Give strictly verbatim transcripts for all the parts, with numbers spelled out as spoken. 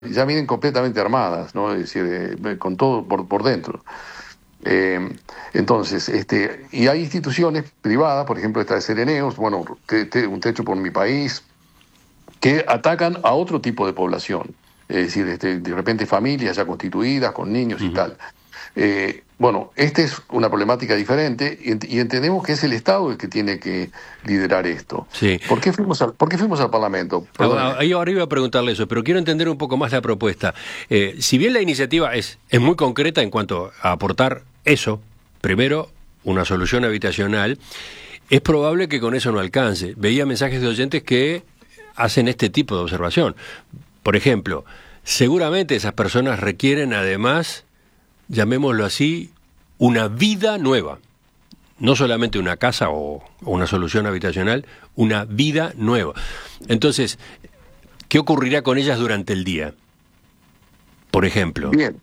ya vienen completamente armadas, ¿no? Es decir, eh, con todo por, por dentro. Eh, entonces, este, y hay instituciones privadas, por ejemplo, esta de Sereneos, bueno, te, te, un techo por mi país, que atacan a otro tipo de población. Es decir, este, de repente familias ya constituidas, con niños y Ujú. tal. Eh, bueno, esta es una problemática diferente y, ent- y entendemos que es el Estado el que tiene que liderar esto. Sí. ¿Por qué fuimos al, por qué fuimos al Parlamento? Ah, ah, Perdóneme. Ahí ahora iba a preguntarle eso, pero quiero entender un poco más la propuesta. Eh, si bien la iniciativa es, es muy concreta en cuanto a aportar eso, primero, una solución habitacional, es probable que con eso no alcance. Veía mensajes de oyentes que hacen este tipo de observación. Por ejemplo, seguramente esas personas requieren además, llamémoslo así, una vida nueva. No solamente una casa o, o una solución habitacional, una vida nueva. Entonces, ¿qué ocurrirá con ellas durante el día? Por ejemplo. Bien.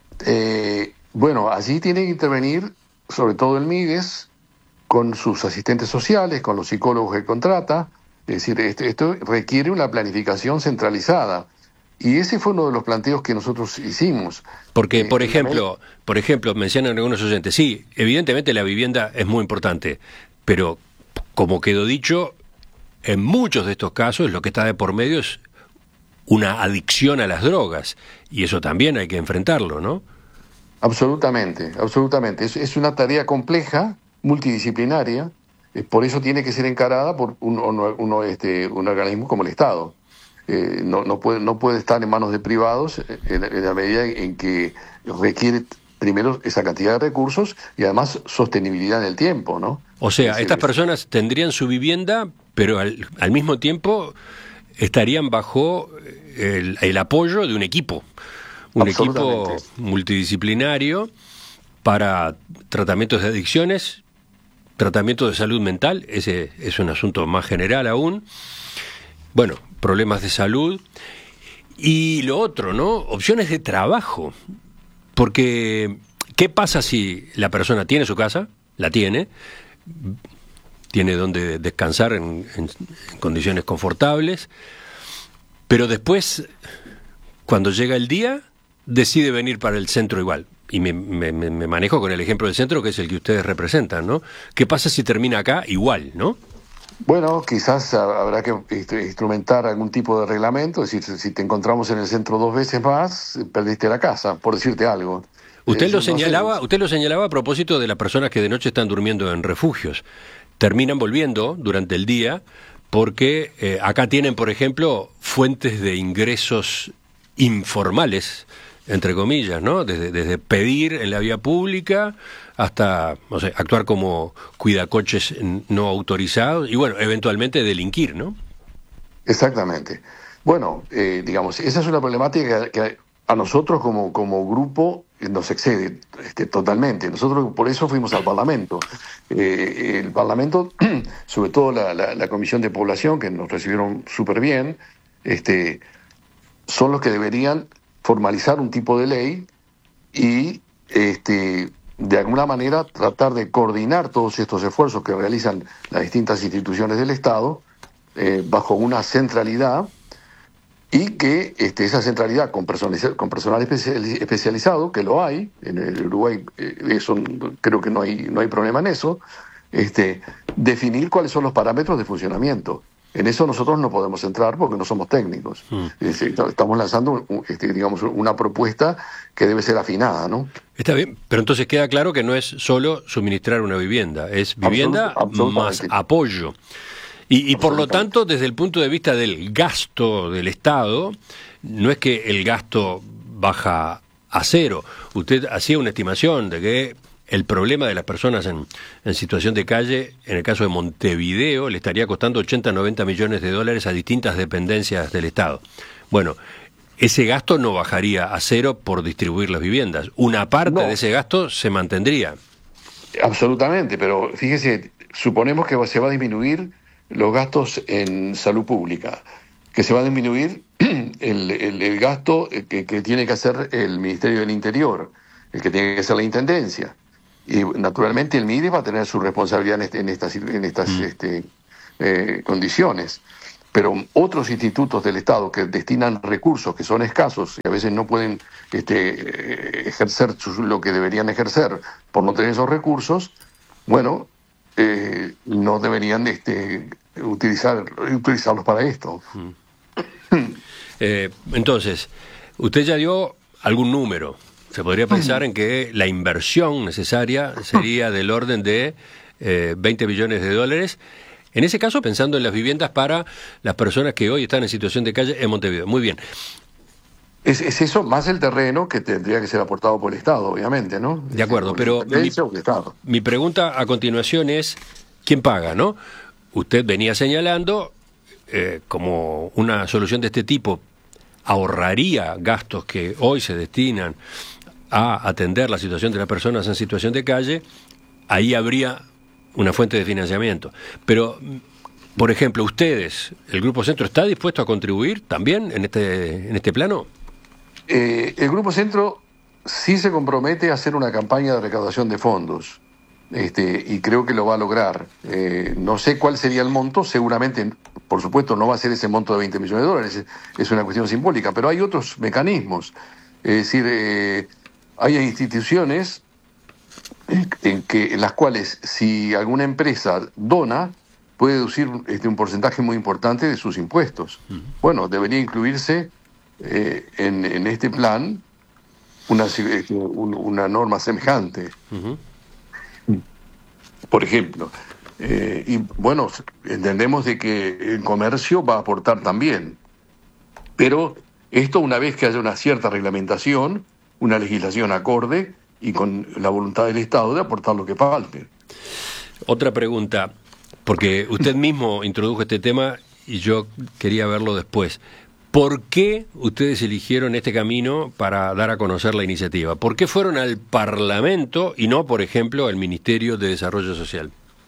Eh, bueno, allí tiene que intervenir sobre todo el MIDES con sus asistentes sociales, con los psicólogos que contrata. Es decir, este- esto requiere una planificación centralizada. Y ese fue uno de los planteos que nosotros hicimos. Porque, Eh, por en la me- ejemplo, por ejemplo, mencionan algunos oyentes, sí, evidentemente la vivienda es muy importante, pero como quedó dicho, en muchos de estos casos lo que está de por medio es una adicción a las drogas, y eso también hay que enfrentarlo, ¿no? Absolutamente, absolutamente. Es, es una tarea compleja, multidisciplinaria, eh, por eso tiene que ser encarada por un, uno- uno, este, un organismo como el Estado. Eh, no, no puede, no puede estar en manos de privados eh, en, en la medida en que requiere primero esa cantidad de recursos y además sostenibilidad en el tiempo, ¿no? O Es sea, decir, estas es- personas tendrían su vivienda, pero al, al mismo tiempo estarían bajo el, el apoyo de un equipo, un absolutamente. equipo multidisciplinario para tratamientos de adicciones, tratamientos de salud mental, ese es un asunto más general aún, bueno, problemas de salud, y lo otro, ¿no? Opciones de trabajo, porque ¿qué pasa si la persona tiene su casa? La tiene, tiene donde descansar en, en- en condiciones confortables, pero después, cuando llega el día, decide venir para el centro igual. Y me, me- me- me manejo con el ejemplo del centro, que es el que ustedes representan, ¿no? ¿Qué pasa si termina acá igual, ¿no? Bueno, quizás ha- habrá que este, instrumentar algún tipo de reglamento, es decir, si te encontramos en el centro dos veces más, perdiste la casa, por decirte algo. Usted Es- lo no sé. señalaba, usted lo señalaba a propósito de las personas que de noche están durmiendo en refugios. Terminan volviendo durante el día porque eh, acá tienen, por ejemplo, fuentes de ingresos informales, entre comillas, ¿no? Desde, desde pedir en la vía pública hasta, no sé, actuar como cuidacoches no autorizados y, bueno, eventualmente delinquir, ¿no? Exactamente. Bueno, eh, digamos, esa es una problemática que, que a nosotros como, como grupo eh, nos excede este, totalmente. Nosotros por eso fuimos al Parlamento. Eh, el Parlamento, sobre todo la, la- la Comisión de Población, que nos recibieron súper bien, este, son los que deberían formalizar un tipo de ley y este, de alguna manera tratar de coordinar todos estos esfuerzos que realizan las distintas instituciones del Estado eh, bajo una centralidad y que este, esa centralidad con, personaliza- con personal especiali- especializado, que lo hay, en el Uruguay eh, eso creo que no hay, no hay problema en eso, este, definir cuáles son los parámetros de funcionamiento. En eso nosotros no podemos entrar porque no somos técnicos. Mm. Es decir, estamos lanzando un- este, digamos, una propuesta que debe ser afinada, ¿no? Está bien, pero entonces queda claro que no es solo suministrar una vivienda, es Absolut- vivienda más absolutamente. apoyo. Y, y por lo Absolutamente. tanto, desde el punto de vista del gasto del Estado, no es que el gasto baja a cero. Usted hacía una estimación de que el problema de las personas en, en situación de calle, en el caso de Montevideo, le estaría costando ochenta a noventa millones de dólares a distintas dependencias del Estado. Bueno, ese gasto no bajaría a cero por distribuir las viviendas. Una parte de No, ese gasto se mantendría. absolutamente, pero fíjese, suponemos que se va a disminuir los gastos en salud pública, que se va a disminuir el, el- el gasto que, que tiene que hacer el Ministerio del Interior, el que tiene que hacer la Intendencia. Y naturalmente el MIDES va a tener su responsabilidad en, este- en estas, en estas Mm. este, eh, condiciones. pero otros institutos del Estado que destinan recursos que son escasos y a veces no pueden este, ejercer lo que deberían ejercer por no tener esos recursos, bueno, eh, no deberían este, utilizar, utilizarlos para esto. Mm. Eh, entonces, usted ya dio algún número. Se podría pensar en que la inversión necesaria sería del orden de eh, veinte millones de dólares. En ese caso, pensando en las viviendas para las personas que hoy están en situación de calle en Montevideo. Muy bien. Es, es eso, más el terreno que tendría que ser aportado por el Estado, obviamente, ¿no? De acuerdo, pero mi, mi pregunta a continuación es, ¿quién paga, no? Usted venía señalando eh, como una solución de este tipo ahorraría gastos que hoy se destinan a atender la situación de las personas en situación de calle, ahí habría una fuente de financiamiento. Pero, por ejemplo, ustedes, el Grupo Centro, ¿está dispuesto a contribuir también en este, en este plano? Eh, el Grupo Centro sí se compromete a hacer una campaña de recaudación de fondos, este, y creo que lo va a lograr. Eh, no sé cuál sería el monto, seguramente, por supuesto, no va a ser ese monto de veinte millones de dólares, es una cuestión simbólica, pero hay otros mecanismos. Es decir, eh, hay instituciones en, que, en las cuales si alguna empresa dona, puede deducir este, un porcentaje muy importante de sus impuestos. Uh-huh. Bueno, debería incluirse eh, en, en este plan una, una norma semejante. Uh-huh. Por ejemplo. Eh, y bueno, entendemos de que el comercio va a aportar también. Pero esto una vez que haya una cierta reglamentación, una legislación acorde, y con la voluntad del Estado de aportar lo que falte. Otra pregunta, porque usted mismo introdujo este tema y yo quería verlo después. ¿Por qué ustedes eligieron este camino para dar a conocer la iniciativa? ¿Por qué fueron al Parlamento y no, por ejemplo, al Ministerio de Desarrollo Social?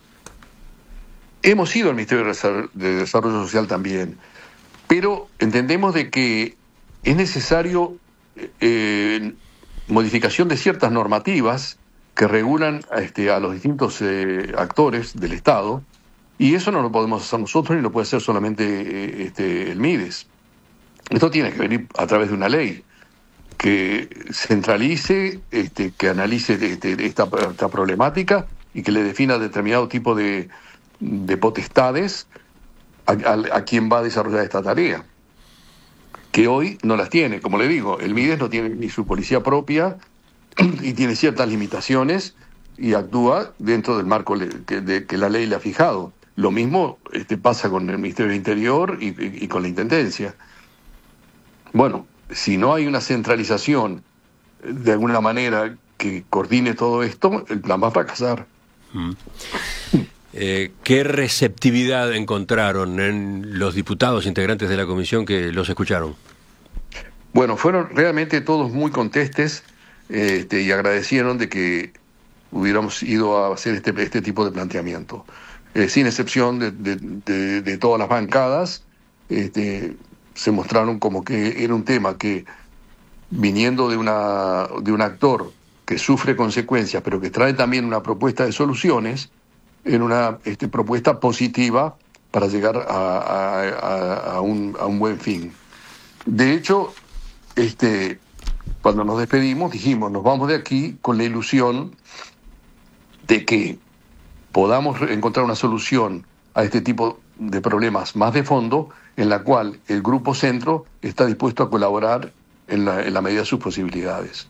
Hemos ido al Ministerio de Desarrollo Social también, pero entendemos de que es necesario eh, modificación de ciertas normativas que regulan este, a los distintos eh, actores del Estado, y eso no lo podemos hacer nosotros ni lo puede hacer solamente eh, este, el MIDES. Esto tiene que venir a través de una ley que centralice, este, que analice este, esta, esta problemática y que le defina determinado tipo de, de potestades a, a, a quien va a desarrollar esta tarea, que hoy no las tiene. Como le digo, el MIDES no tiene ni su policía propia y tiene ciertas limitaciones y actúa dentro del marco le, que, de, que la ley le ha fijado. Lo mismo este, pasa con el Ministerio del Interior y, y, y con la Intendencia. Bueno, si no hay una centralización de alguna manera que coordine todo esto, el plan va a fracasar. Mm. Eh, ¿Qué receptividad encontraron en los diputados integrantes de la comisión que los escucharon? Bueno, fueron realmente todos muy contestes este, y agradecieron de que hubiéramos ido a hacer este, este tipo de planteamiento. Eh, sin excepción de, de, de, de todas las bancadas, este, se mostraron como que era un tema que, viniendo de, una, de un actor que sufre consecuencias, pero que trae también una propuesta de soluciones, en una este, propuesta positiva para llegar a, a, a, a, un, a un buen fin. De hecho, este, cuando nos despedimos dijimos, nos vamos de aquí con la ilusión de que podamos encontrar una solución a este tipo de problemas más de fondo, en la cual el Grupo Centro está dispuesto a colaborar en la, en la medida de sus posibilidades.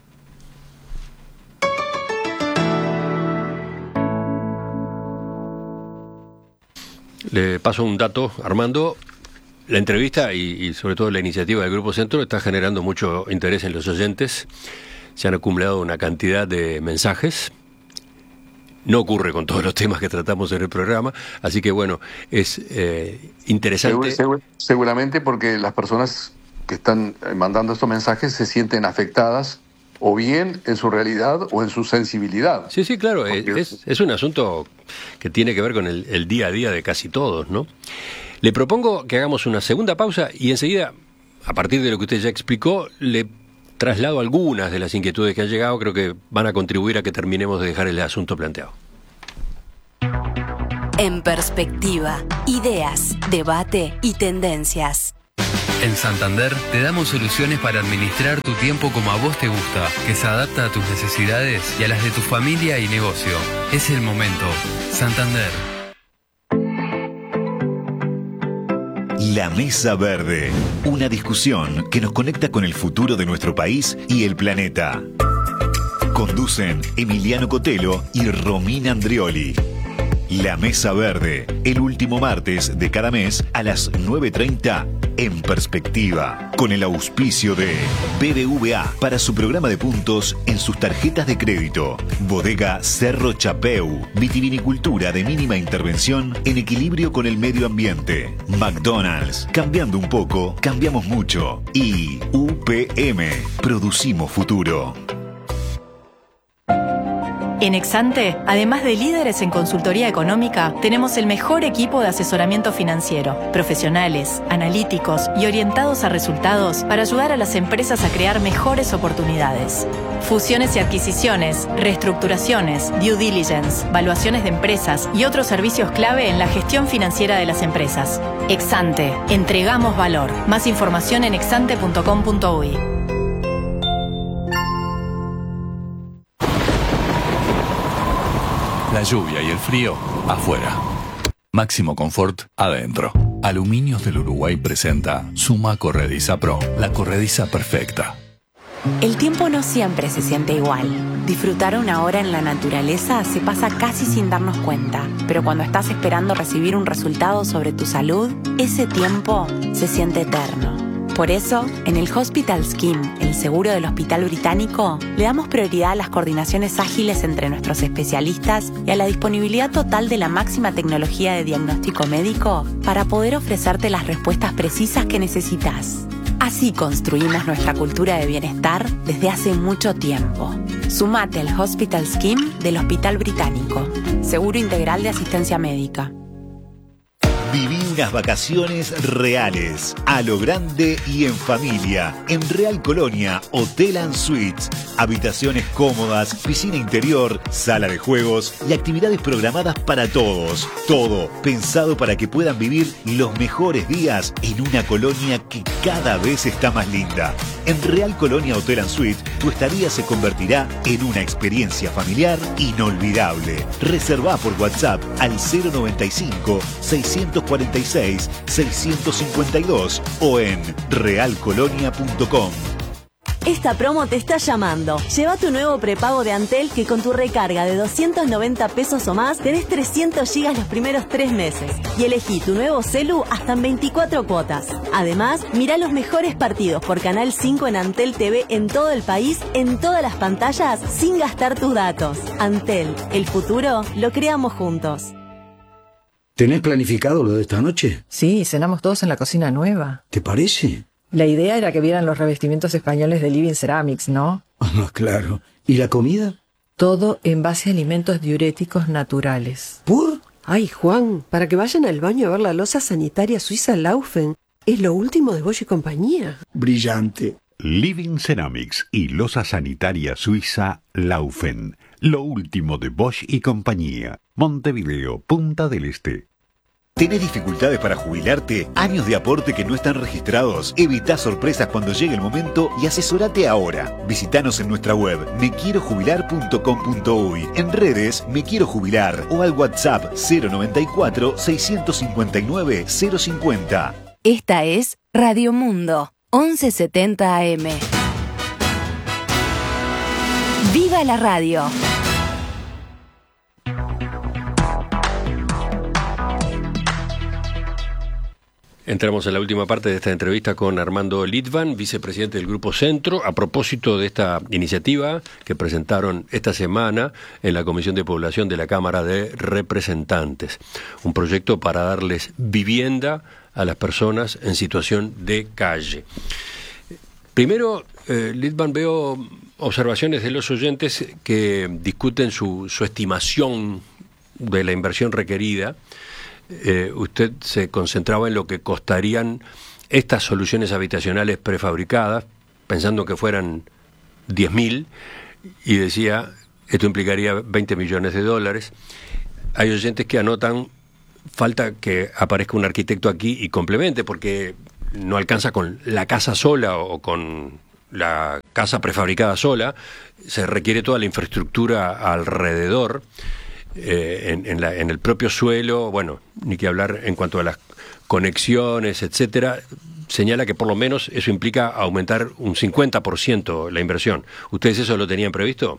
Le paso un dato, Armando. La entrevista y, y sobre todo la iniciativa del Grupo Centro está generando mucho interés en los oyentes. Se han acumulado una cantidad de mensajes. No ocurre con todos los temas que tratamos en el programa, así que bueno, es eh, interesante. Segur, segur, seguramente porque las personas que están mandando estos mensajes se sienten afectadas o bien en su realidad o en su sensibilidad. Sí, sí, claro, es, es un asunto que tiene que ver con el, el día a día de casi todos, ¿no? Le propongo que hagamos una segunda pausa y enseguida, a partir de lo que usted ya explicó, le traslado algunas de las inquietudes que han llegado, creo que van a contribuir a que terminemos de dejar el asunto planteado. En Perspectiva, ideas, debate y tendencias. En Santander te damos soluciones para administrar tu tiempo como a vos te gusta, que se adapta a tus necesidades y a las de tu familia y negocio. Es el momento. Santander. La Mesa Verde, una discusión que nos conecta con el futuro de nuestro país y el planeta. Conducen Emiliano Cotelo y Romina Andrioli. La Mesa Verde, el último martes de cada mes a las nueve treinta en Perspectiva, con el auspicio de B B V A para su programa de puntos en sus tarjetas de crédito. Bodega Cerro Chapeu, vitivinicultura de mínima intervención en equilibrio con el medio ambiente. McDonald's, cambiando un poco, cambiamos mucho. Y U P M, producimos futuro. En Exante, además de líderes en consultoría económica, tenemos el mejor equipo de asesoramiento financiero, profesionales, analíticos y orientados a resultados para ayudar a las empresas a crear mejores oportunidades. Fusiones y adquisiciones, reestructuraciones, due diligence, valuaciones de empresas y otros servicios clave en la gestión financiera de las empresas. Exante, entregamos valor. Más información en exante punto com punto uy. La lluvia y el frío, afuera. Máximo confort, adentro. Aluminios del Uruguay presenta Suma Corrediza Pro, la corrediza perfecta. El tiempo no siempre se siente igual. Disfrutar una hora en la naturaleza se pasa casi sin darnos cuenta, pero cuando estás esperando recibir un resultado sobre tu salud, ese tiempo se siente eterno. Por eso, en el Hospital Scheme, el seguro del Hospital Británico, le damos prioridad a las coordinaciones ágiles entre nuestros especialistas y a la disponibilidad total de la máxima tecnología de diagnóstico médico para poder ofrecerte las respuestas precisas que necesitas. Así construimos nuestra cultura de bienestar desde hace mucho tiempo. Sumate al Hospital Scheme del Hospital Británico, seguro integral de asistencia médica. Viví unas vacaciones reales, a lo grande y en familia, en Real Colonia Hotel and Suites. Habitaciones cómodas, piscina interior, sala de juegos y actividades programadas para todos. Todo pensado para que puedan vivir los mejores días en una colonia que cada vez está más linda. En Real Colonia Hotel and Suites, tu estadía se convertirá en una experiencia familiar inolvidable. Reservá por WhatsApp al cero noventa y cinco, seiscientos cuarenta y seis, seiscientos cincuenta y dos o en real colonia punto com. Esta promo te está llamando. Lleva tu nuevo prepago de Antel que con tu recarga de doscientos noventa pesos o más tenés trescientos gigas los primeros tres meses. Y elegí tu nuevo celu hasta en veinticuatro cuotas. Además, mirá los mejores partidos por Canal cinco en Antel T V en todo el país, en todas las pantallas, sin gastar tus datos. Antel, el futuro lo creamos juntos. ¿Tenés planificado lo de esta noche? Sí, cenamos todos en la cocina nueva. ¿Te parece? La idea era que vieran los revestimientos españoles de Living Ceramics, ¿no? Ah, claro. ¿Y la comida? Todo en base a alimentos diuréticos naturales. ¿Por? Ay, Juan, para que vayan al baño a ver la loza sanitaria suiza Laufen. Es lo último de Bosch y compañía. Brillante. Living Ceramics y loza sanitaria suiza Laufen. Lo último de Bosch y compañía. Montevideo, Punta del Este. ¿Tenés dificultades para jubilarte? ¿Años de aporte que no están registrados? Evita sorpresas cuando llegue el momento y asesorate ahora. Visítanos en nuestra web me quiero jubilar punto com punto uy, en redes Me Quiero Jubilar o al WhatsApp cero noventa y cuatro, seiscientos cincuenta y nueve, cero cincuenta. Esta es Radio Mundo, once setenta A M. ¡Viva la radio! Entramos en la última parte de esta entrevista con Armando Litvan, vicepresidente del Grupo Centro, a propósito de esta iniciativa que presentaron esta semana en la Comisión de Población de la Cámara de Representantes. Un proyecto para darles vivienda a las personas en situación de calle. Primero, eh, Litvan, veo observaciones de los oyentes que discuten su, su estimación de la inversión requerida. Eh, usted se concentraba en lo que costarían estas soluciones habitacionales prefabricadas, pensando que fueran diez mil, y decía, esto implicaría veinte millones de dólares. Hay oyentes que anotan falta que aparezca un arquitecto aquí y complemente, porque no alcanza con la casa sola o con la casa prefabricada sola, se requiere toda la infraestructura alrededor, eh, en, en, la, en el propio suelo, bueno, ni que hablar en cuanto a las conexiones, etcétera. Señala que por lo menos eso implica aumentar un cincuenta por ciento la inversión. ¿Ustedes eso lo tenían previsto?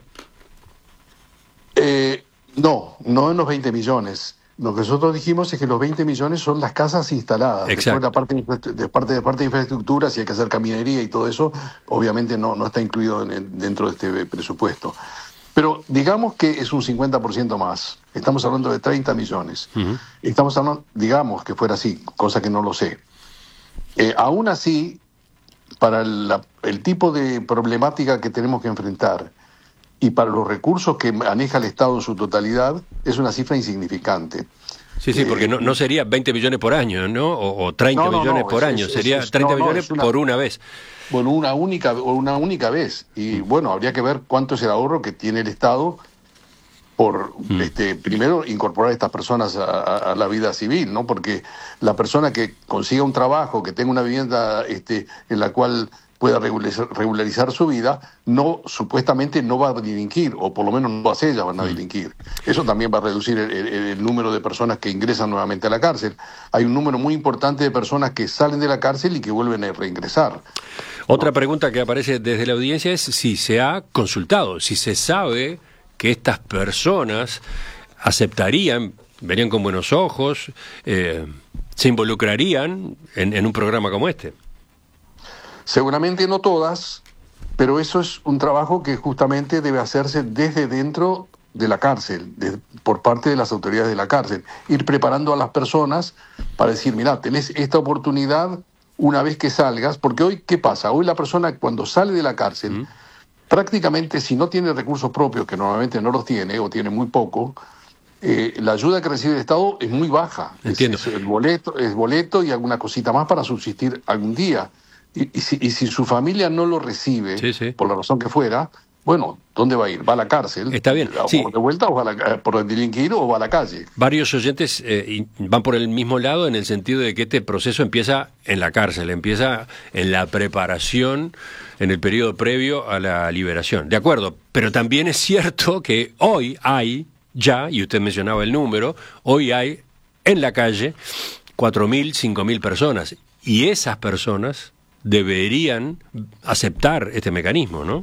Eh, no, no en los veinte millones. Lo que nosotros dijimos es que los veinte millones son las casas instaladas. Exacto. Después la parte de, de parte de parte de infraestructura, si hay que hacer caminería y todo eso, obviamente no, no está incluido en el, dentro de este presupuesto. Pero digamos que es un cincuenta por ciento más. Estamos hablando de treinta millones. Uh-huh. Estamos hablando, digamos que fuera así, cosa que no lo sé. Eh, aún así, para la, el tipo de problemática que tenemos que enfrentar y para los recursos que maneja el Estado en su totalidad, es una cifra insignificante. Sí, sí, porque eh, no, no sería veinte millones por año, ¿no? O, o treinta no, no, millones no, por es, año, es, sería es, treinta no, millones no, una, por una vez. Bueno, una única, una única vez. Y bueno, habría que ver cuánto es el ahorro que tiene el Estado por, mm. este, primero, incorporar a estas personas a, a, a la vida civil, ¿no? Porque la persona que consiga un trabajo, que tenga una vivienda este, en la cual pueda regularizar, regularizar su vida, no, supuestamente no va a delinquir, o por lo menos no todas ellas van a delinquir. Eso también va a reducir el, el, el número de personas que ingresan nuevamente a la cárcel. Hay un número muy importante de personas que salen de la cárcel y que vuelven a reingresar. Otra pregunta que aparece desde la audiencia es si se ha consultado, si se sabe que estas personas aceptarían, verían con buenos ojos, eh, se involucrarían en, en un programa como este. Seguramente no todas, pero eso es un trabajo que justamente debe hacerse desde dentro de la cárcel, de, por parte de las autoridades de la cárcel. Ir preparando a las personas para decir, mira, tenés esta oportunidad una vez que salgas, porque hoy, ¿qué pasa? Hoy la persona cuando sale de la cárcel, ¿Mm? prácticamente si no tiene recursos propios, que normalmente no los tiene o tiene muy poco, eh, la ayuda que recibe el Estado es muy baja. Entiendo. Es, es, el boleto, es boleto y alguna cosita más para subsistir algún día. Y, y, si, y si su familia no lo recibe, sí, sí. por la razón que fuera, bueno, ¿dónde va a ir? ¿Va a la cárcel? Está bien. Sí. ¿De vuelta o va a la, por delinquir o va a la calle? Varios oyentes eh, van por el mismo lado en el sentido de que este proceso empieza en la cárcel, empieza en la preparación, en el periodo previo a la liberación. De acuerdo, pero también es cierto que hoy hay ya, y usted mencionaba el número, hoy hay en la calle cuatro mil, cinco mil personas, y esas personas deberían aceptar este mecanismo, ¿no?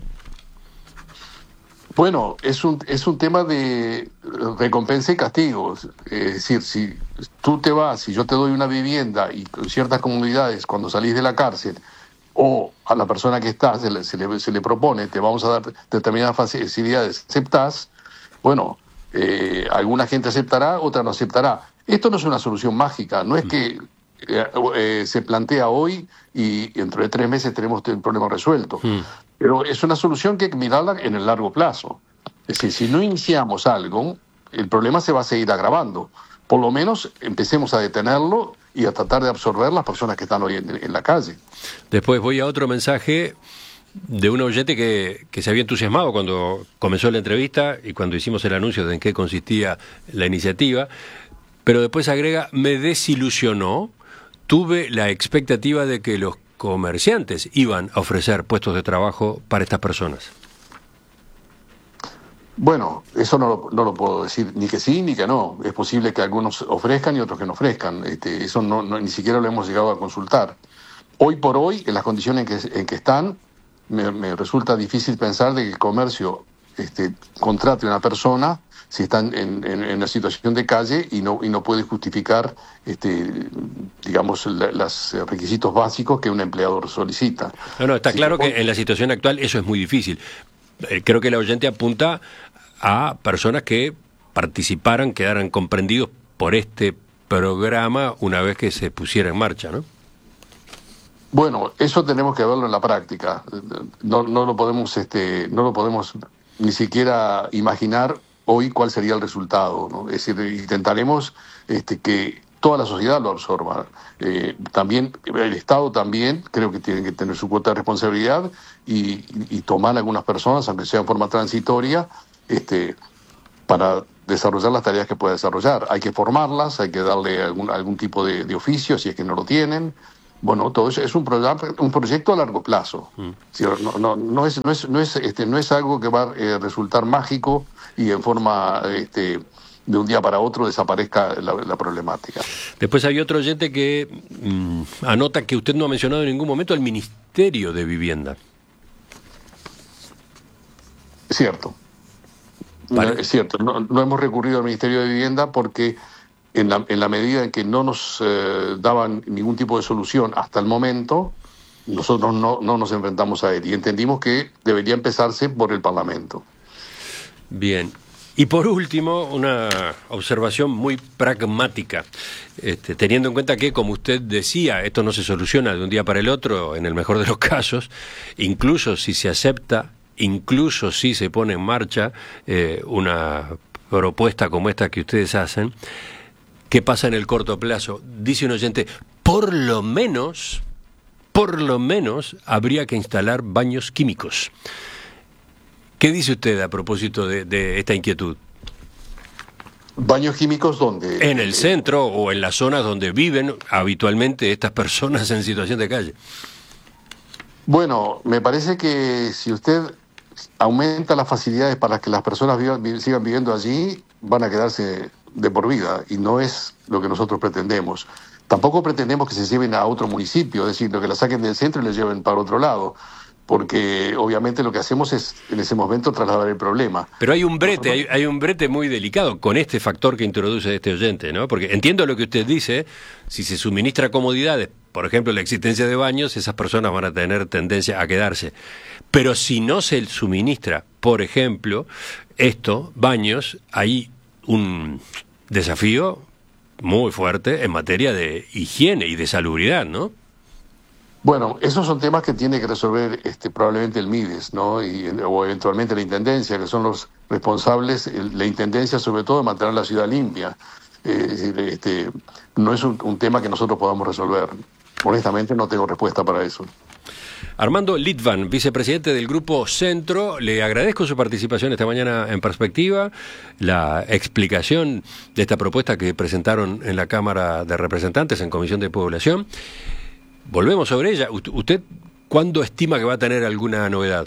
Bueno, es un, es un tema de recompensa y castigo. Es decir, si tú te vas y yo te doy una vivienda y ciertas comodidades cuando salís de la cárcel, o a la persona que está se le, se le, se le propone, te vamos a dar determinadas facilidades, aceptás, bueno, eh, alguna gente aceptará, otra no aceptará. Esto no es una solución mágica, no es que Eh, eh, se plantea hoy y dentro de tres meses tenemos el problema resuelto. Mm. Pero es una solución que hay que mirarla en el largo plazo. Es decir, si no iniciamos algo, el problema se va a seguir agravando. Por lo menos empecemos a detenerlo y a tratar de absorber las personas que están hoy en, en la calle. Después voy a otro mensaje de un oyente que, que se había entusiasmado cuando comenzó la entrevista y cuando hicimos el anuncio de en qué consistía la iniciativa, pero después agrega, me desilusionó. Tuve la expectativa de que los comerciantes iban a ofrecer puestos de trabajo para estas personas. Bueno, eso no lo, no lo puedo decir ni que sí ni que no. Es posible que algunos ofrezcan y otros que no ofrezcan. Este, eso no, no, ni siquiera lo hemos llegado a consultar. Hoy por hoy, en las condiciones en que, en que están, me, me resulta difícil pensar de que el comercio este, contrate a una persona si están en, en, en una situación de calle y no y no puede justificar, este, digamos, los requisitos básicos que un empleador solicita. No, no, está si claro que en la situación actual eso es muy difícil. Eh, creo que la oyente apunta a personas que participaran, quedaran comprendidos por este programa una vez que se pusiera en marcha, ¿no? Bueno, eso tenemos que verlo en la práctica. No, no lo podemos, este, no lo podemos ni siquiera imaginar hoy cuál sería el resultado, ¿no? Es decir, intentaremos este, que toda la sociedad lo absorba. Eh, también el Estado también creo que tiene que tener su cuota de responsabilidad y, y tomar a algunas personas, aunque sea en forma transitoria, este, para desarrollar las tareas que pueda desarrollar. Hay que formarlas, hay que darle algún, algún tipo de, de oficio si es que no lo tienen. Bueno, todo eso es un, pro, un proyecto a largo plazo. Mm. ¿Sí? No, no, no, es, no, es, no, es, este, no es algo que va a eh, resultar mágico y en forma este, de un día para otro desaparezca la, la problemática. Después hay otro oyente que mmm, anota que usted no ha mencionado en ningún momento el Ministerio de Vivienda. Es cierto. Vale. Es cierto. No, no hemos recurrido al Ministerio de Vivienda porque En la, en la medida en que no nos eh, daban ningún tipo de solución hasta el momento, nosotros no, no nos enfrentamos a él y entendimos que debería empezarse por el Parlamento. Bien. Y por último, una observación muy pragmática, este, teniendo en cuenta que, como usted decía, esto no se soluciona de un día para el otro, en el mejor de los casos, incluso si se acepta, incluso si se pone en marcha eh, una propuesta como esta que ustedes hacen. ¿Qué pasa en el corto plazo? Dice un oyente, por lo menos, por lo menos habría que instalar baños químicos. ¿Qué dice usted a propósito de, de esta inquietud? ¿Baños químicos dónde? En el centro o en las zonas donde viven habitualmente estas personas en situación de calle. Bueno, me parece que si usted aumenta las facilidades para que las personas vivan, sigan viviendo allí, van a quedarse de por vida, y no es lo que nosotros pretendemos. Tampoco pretendemos que se lleven a otro municipio, es decir, que la saquen del centro y la lleven para otro lado, porque obviamente lo que hacemos es en ese momento trasladar el problema. Pero hay un brete, hay, hay un brete muy delicado con este factor que introduce este oyente, ¿no? Porque entiendo lo que usted dice, si se suministra comodidades, por ejemplo la existencia de baños, esas personas van a tener tendencia a quedarse. Pero si no se suministra, por ejemplo, esto, baños, hay un desafío muy fuerte en materia de higiene y de salubridad, ¿no? Bueno, esos son temas que tiene que resolver este, probablemente el MIDES, ¿no? Y, o eventualmente la Intendencia, que son los responsables, el, la Intendencia sobre todo de mantener la ciudad limpia. Eh, este, no es un, un tema que nosotros podamos resolver. Honestamente no tengo respuesta para eso. Armando Litvan, vicepresidente del Grupo Centro, le agradezco su participación esta mañana en Perspectiva, la explicación de esta propuesta que presentaron en la Cámara de Representantes en Comisión de Población. Volvemos sobre ella. ¿Usted cuándo estima que va a tener alguna novedad?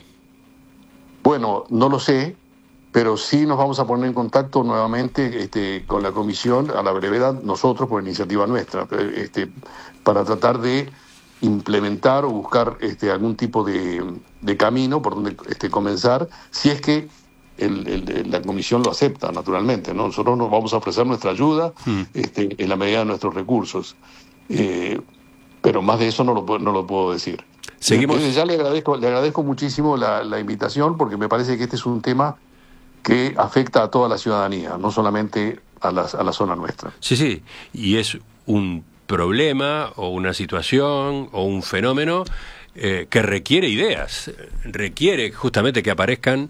Bueno, no lo sé, pero sí nos vamos a poner en contacto nuevamente este, con la Comisión a la brevedad, nosotros por iniciativa nuestra, este, para tratar de implementar o buscar este, algún tipo de, de camino por donde este, comenzar, si es que el, el, la comisión lo acepta, naturalmente, ¿no? Nosotros nos vamos a ofrecer nuestra ayuda mm. este, en la medida de nuestros recursos, eh, pero más de eso no lo, no lo puedo decir. Seguimos. Entonces, ya le agradezco, le agradezco muchísimo la, la invitación, porque me parece que este es un tema que afecta a toda la ciudadanía, no solamente a la, a la zona nuestra. Sí, sí, y es un problema o una situación o un fenómeno eh, que requiere ideas, requiere justamente que aparezcan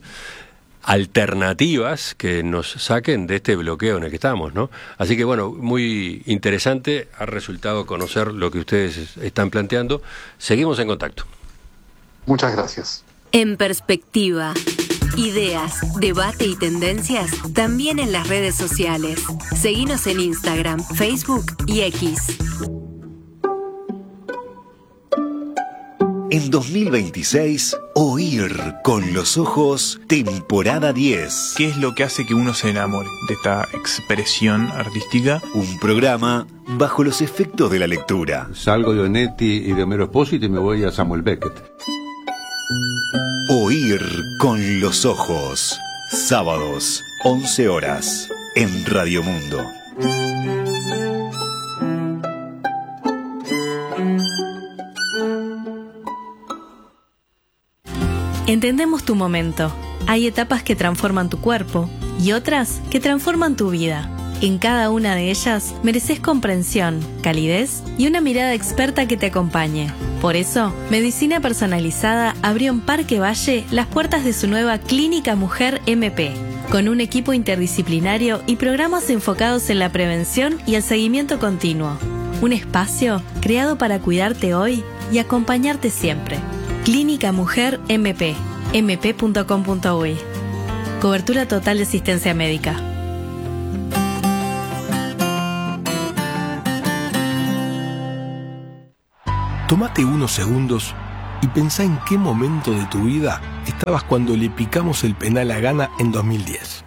alternativas que nos saquen de este bloqueo en el que estamos, ¿no? Así que bueno, muy interesante ha resultado conocer lo que ustedes están planteando. Seguimos en contacto. Muchas gracias. En Perspectiva. Ideas, debate y tendencias también en las redes sociales. Seguinos en Instagram, Facebook y X. En dos mil veintiséis, Oír con los ojos, temporada diez. ¿Qué es lo que hace que uno se enamore de esta expresión artística? Un programa bajo los efectos de la lectura. Salgo de Onetti y de Homero Espósito y me voy a Samuel Beckett. Oír con los ojos. Sábados, once horas, en Radio Mundo. Entendemos tu momento. Hay etapas que transforman tu cuerpo y otras que transforman tu vida. En cada una de ellas mereces comprensión, calidez y una mirada experta que te acompañe. Por eso, Medicina Personalizada abrió en Parque Valle las puertas de su nueva Clínica Mujer M P, con un equipo interdisciplinario y programas enfocados en la prevención y el seguimiento continuo. Un espacio creado para cuidarte hoy y acompañarte siempre. Clínica Mujer M P, m p punto com punto u y. Cobertura total de asistencia médica. Tómate unos segundos y pensá en qué momento de tu vida estabas cuando le picamos el penal a Ghana en dos mil diez.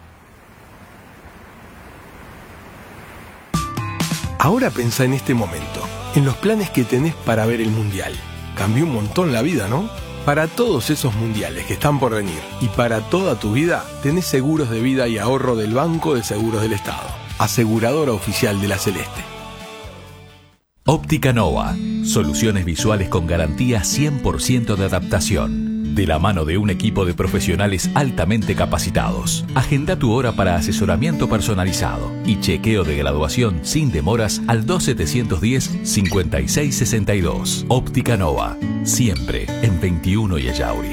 Ahora pensá en este momento, en los planes que tenés para ver el Mundial. Cambió un montón la vida, ¿no? Para todos esos mundiales que están por venir y para toda tu vida, tenés seguros de vida y ahorro del Banco de Seguros del Estado, aseguradora oficial de la Celeste. Óptica Nova. Soluciones visuales con garantía cien por ciento de adaptación. De la mano de un equipo de profesionales altamente capacitados. Agenda tu hora para asesoramiento personalizado y chequeo de graduación sin demoras al dos setecientos diez, cincuenta y seis sesenta y dos. Óptica Nova. Siempre en veintiuno y Ayauri.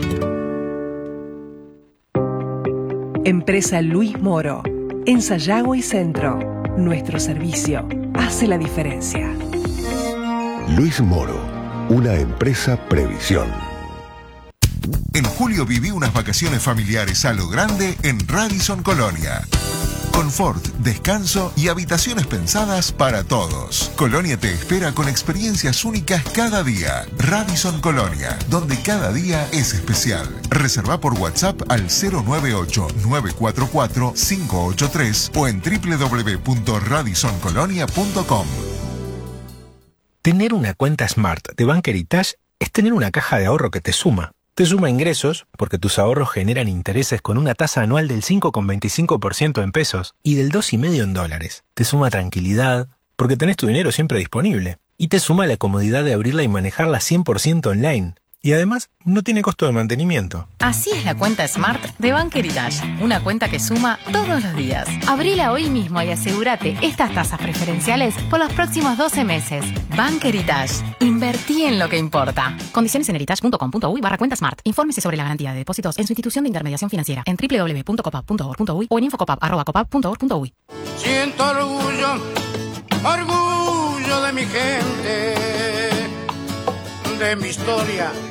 Empresa Luis Moro. En Sayago y Centro. Nuestro servicio hace la diferencia. Luis Moro, una empresa Previsión. En julio viví unas vacaciones familiares a lo grande en Radisson Colonia. Confort, descanso y habitaciones pensadas para todos. Colonia te espera con experiencias únicas cada día. Radisson Colonia, donde cada día es especial. Reserva por WhatsApp al cero nueve ocho, nueve cuatro cuatro, cinco ocho tres o en doble u doble u doble u punto radisson colonia punto com. Tener una cuenta Smart de Bank Heritage es tener una caja de ahorro que te suma. Te suma ingresos, porque tus ahorros generan intereses con una tasa anual del cinco coma veinticinco por ciento en pesos y del dos coma cinco por ciento en dólares. Te suma tranquilidad, porque tenés tu dinero siempre disponible. Y te suma la comodidad de abrirla y manejarla cien por ciento online. Y además, no tiene costo de mantenimiento. Así es la cuenta Smart de Bank Heritage. Una cuenta que suma todos los días. Abrila hoy mismo y asegúrate estas tasas preferenciales por los próximos doce meses. Bank Heritage. Invertí en lo que importa. Condiciones en heritage.com.uy barra cuenta Smart. Infórmese sobre la garantía de depósitos en su institución de intermediación financiera en doble u doble u doble u punto copap punto org punto uy o en infocopap arroba copap punto org punto uy. Siento orgullo, orgullo de mi gente, de mi historia.